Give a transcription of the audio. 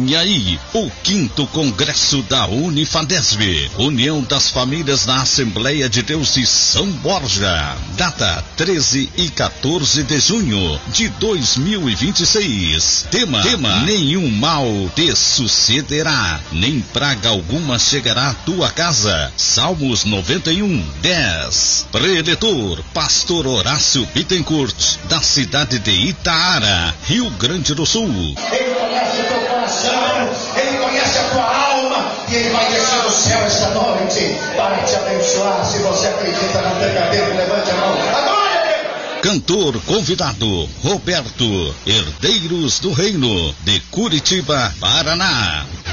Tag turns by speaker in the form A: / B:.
A: Vem aí o 5º Congresso da Unifadesp, União das Famílias na Assembleia de Deus de São Borja. Data 13 e 14 de junho de 2026. Tema: nenhum mal te sucederá, nem praga alguma chegará à tua casa. Salmos 91:10. Preletor, Pastor Horácio Bittencourt, da cidade de Itaara, Rio Grande do Sul.
B: Ele conhece o teu coração, Ele conhece a tua alma, e Ele vai descer do céu esta noite para te abençoar. Se você acredita na verdadeira, levante a mão. Agora!
A: Cantor convidado, Roberto, Herdeiros do Reino, de Curitiba, Paraná.